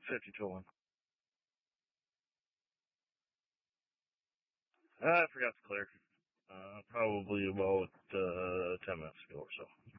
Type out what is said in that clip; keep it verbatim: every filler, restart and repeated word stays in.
fifty to one. I forgot to clear. Uh, probably about uh, ten minutes ago or so.